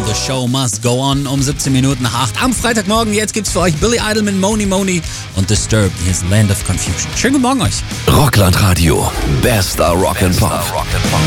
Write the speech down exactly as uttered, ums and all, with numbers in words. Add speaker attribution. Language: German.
Speaker 1: The Show Must Go On um siebzehn Minuten nach acht am Freitagmorgen. Jetzt gibt's für euch Billy Idol mit Moni Moni und Disturbed. Hier ist Land of Confusion. Schönen guten Morgen euch.
Speaker 2: Rockland Radio. Bester Rock and Pop.